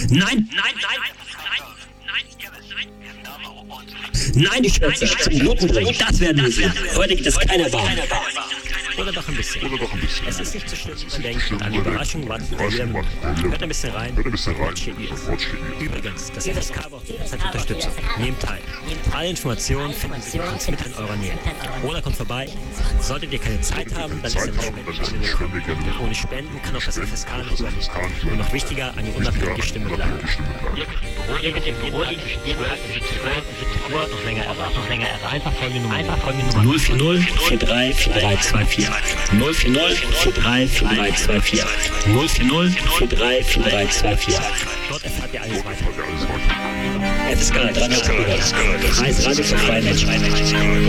Nein, die Schwänze zum Bluten bringen, das werden wir sehen. Heute geht es keiner Wahl. Oder doch ein bisschen. Es ist nicht so schlimm, man denkt, an Überraschungen warten wir jeder Mut. Hört ein bisschen rein, Wort steht hier. Übrigens, das FSK braucht jederzeit Unterstützung. Nehmt teil. Alle Informationen finden Sie bei uns mit in eurer Nähe. Oder kommt vorbei. Solltet ihr keine Zeit haben, dann ist eine Spende gerne willkommen. Denn ohne Spenden kann auch das FSK nicht überleben. Und noch wichtiger, eine unabhängige Stimme bleiben. Ihr könnt im Büro liegen, noch länger erwarten. Einfach folgende Nummer. 040 43 4324. 040 43 4324. 040 43 4324. Dort erfahrt ihr alles weiter. FSK 300 Kreis Radio für freie Menschen.